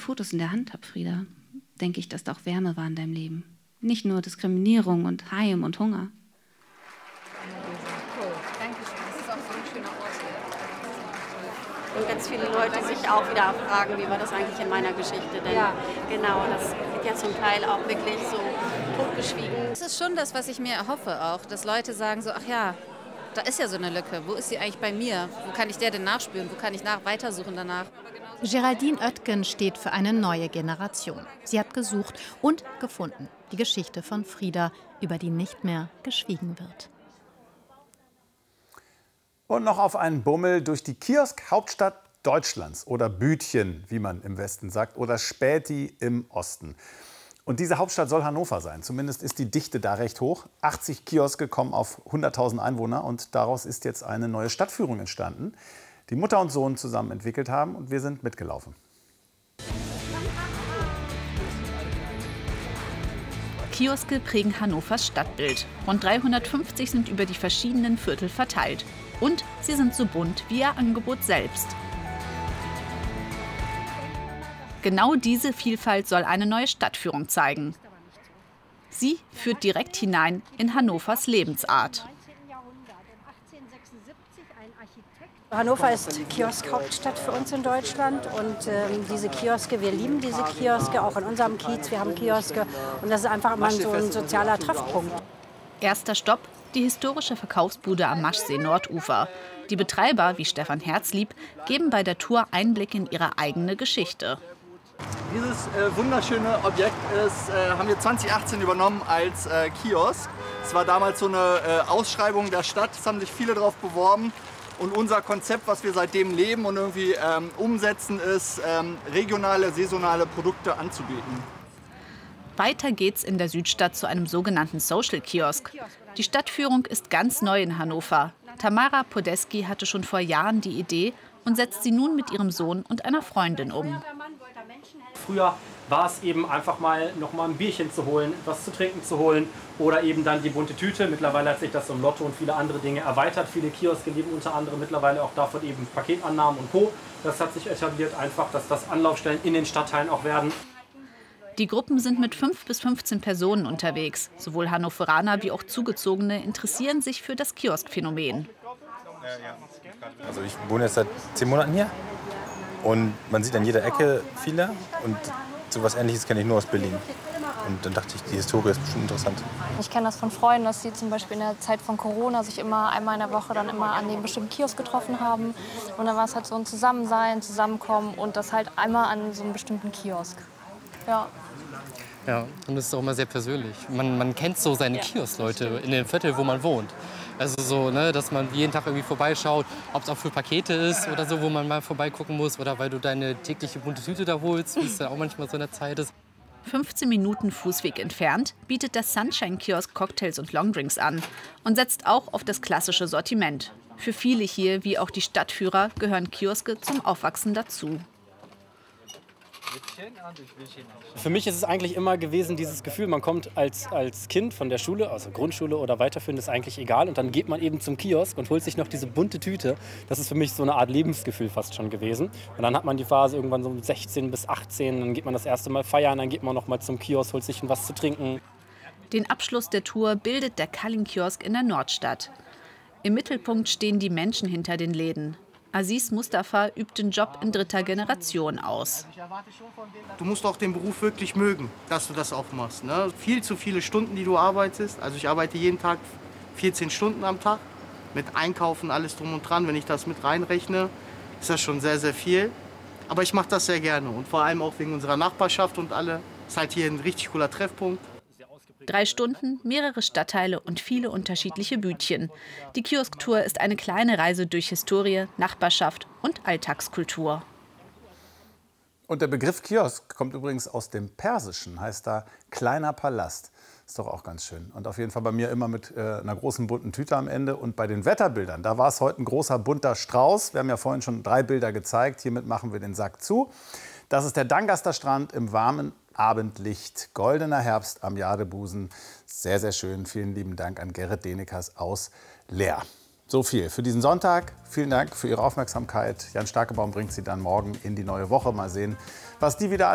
Fotos in der Hand habe, Frieda, denke ich, dass da auch Wärme war in deinem Leben. Nicht nur Diskriminierung und Heim und Hunger. Cool, danke schön. Das ist auch so ein schöner Ort hier. Und ganz viele Leute sich auch wieder fragen, wie war das eigentlich in meiner Geschichte? Denn Ja. genau, das wird ja zum Teil auch wirklich so totgeschwiegen. Das ist schon das, was ich mir erhoffe auch, dass Leute sagen so, ach ja, da ist ja so eine Lücke. Wo ist sie eigentlich bei mir? Wo kann ich der denn nachspüren? Wo kann ich weitersuchen danach? Geraldine Oetken steht für eine neue Generation. Sie hat gesucht und gefunden. Die Geschichte von Frieda, über die nicht mehr geschwiegen wird. Und noch auf einen Bummel durch die Kiosk-Hauptstadt Deutschlands oder Bütchen, wie man im Westen sagt, oder Späti im Osten. Und diese Hauptstadt soll Hannover sein. Zumindest ist die Dichte da recht hoch. 80 Kioske kommen auf 100.000 Einwohner und daraus ist jetzt eine neue Stadtführung entstanden, die Mutter und Sohn zusammen entwickelt haben und wir sind mitgelaufen. Kioske prägen Hannovers Stadtbild. Rund 350 sind über die verschiedenen Viertel verteilt. Und sie sind so bunt wie ihr Angebot selbst. Genau diese Vielfalt soll eine neue Stadtführung zeigen. Sie führt direkt hinein in Hannovers Lebensart. Hannover ist Kiosk-Hauptstadt für uns in Deutschland und diese Kioske, wir lieben diese Kioske, auch in unserem Kiez, wir haben Kioske und das ist einfach immer so ein sozialer Treffpunkt. Erster Stopp, die historische Verkaufsbude am Maschsee-Nordufer. Die Betreiber, wie Stefan Herzlieb, geben bei der Tour Einblick in ihre eigene Geschichte. Dieses wunderschöne Objekt haben wir 2018 übernommen als Kiosk. Es war damals so eine Ausschreibung der Stadt, es haben sich viele darauf beworben. Und unser Konzept, was wir seitdem leben und irgendwie umsetzen, ist, regionale, saisonale Produkte anzubieten. Weiter geht's in der Südstadt zu einem sogenannten Social Kiosk. Die Stadtführung ist ganz neu in Hannover. Tamara Podeski hatte schon vor Jahren die Idee und setzt sie nun mit ihrem Sohn und einer Freundin um. Früher war es eben einfach mal noch mal ein Bierchen zu holen, etwas zu trinken zu holen oder eben dann die bunte Tüte. Mittlerweile hat sich das um Lotto und viele andere Dinge erweitert. Viele Kioske leben unter anderem mittlerweile auch davon eben Paketannahmen und Co. Das hat sich etabliert einfach, dass das Anlaufstellen in den Stadtteilen auch werden. Die Gruppen sind mit 5 bis 15 Personen unterwegs. Sowohl Hannoveraner wie auch Zugezogene interessieren sich für das Kioskphänomen. Also ich wohne jetzt seit 10 Monaten hier und man sieht an jeder Ecke viele und so etwas Ähnliches kenne ich nur aus Berlin. Und dann dachte ich, die Historie ist bestimmt interessant. Ich kenne das von Freunden, dass sie zum Beispiel in der Zeit von Corona sich immer einmal in der Woche dann immer an dem bestimmten Kiosk getroffen haben. Und dann war es halt so ein Zusammensein, Zusammenkommen und das halt einmal an so einem bestimmten Kiosk. Ja. Ja, und es ist auch immer sehr persönlich. Man kennt so seine Kiosk-Leute in dem Viertel, wo man wohnt. Also so, ne, dass man jeden Tag irgendwie vorbeischaut, ob es auch für Pakete ist oder so, wo man mal vorbeigucken muss. Oder weil du deine tägliche bunte Tüte da holst, wie es ja auch manchmal so in der Zeit ist. 15 Minuten Fußweg entfernt bietet der Sunshine-Kiosk Cocktails und Longdrinks an und setzt auch auf das klassische Sortiment. Für viele hier, wie auch die Stadtführer, gehören Kioske zum Aufwachsen dazu. Für mich ist es eigentlich immer gewesen, dieses Gefühl, man kommt als Kind von der Schule, also Grundschule oder weiterführend, ist eigentlich egal. Und dann geht man eben zum Kiosk und holt sich noch diese bunte Tüte. Das ist für mich so eine Art Lebensgefühl fast schon gewesen. Und dann hat man die Phase irgendwann so 16 bis 18, dann geht man das erste Mal feiern, dann geht man noch mal zum Kiosk, holt sich was zu trinken. Den Abschluss der Tour bildet der Kalling-Kiosk in der Nordstadt. Im Mittelpunkt stehen die Menschen hinter den Läden. Aziz Mustafa übt den Job in 3. Generation aus. Du musst auch den Beruf wirklich mögen, dass du das auch machst. Ne? Viel zu viele Stunden, die du arbeitest. Also ich arbeite jeden Tag 14 Stunden am Tag. Mit Einkaufen, alles drum und dran. Wenn ich das mit reinrechne, ist das schon sehr, sehr viel. Aber ich mache das sehr gerne. Und vor allem auch wegen unserer Nachbarschaft und alle. Ist halt hier ein richtig cooler Treffpunkt. 3 Stunden, mehrere Stadtteile und viele unterschiedliche Bütchen. Die Kiosktour ist eine kleine Reise durch Historie, Nachbarschaft und Alltagskultur. Und der Begriff Kiosk kommt übrigens aus dem Persischen, heißt da kleiner Palast. Ist doch auch ganz schön. Und auf jeden Fall bei mir immer mit einer großen bunten Tüte am Ende. Und bei den Wetterbildern, da war es heute ein großer bunter Strauß. Wir haben ja vorhin schon 3 Bilder gezeigt. Hiermit machen wir den Sack zu. Das ist der Dangaster Strand im warmen Abendlicht. Goldener Herbst am Jadebusen. Sehr, sehr schön. Vielen lieben Dank an Gerrit Denekers aus Leer. So viel für diesen Sonntag. Vielen Dank für Ihre Aufmerksamkeit. Jan Starkebaum bringt Sie dann morgen in die neue Woche. Mal sehen, was die wieder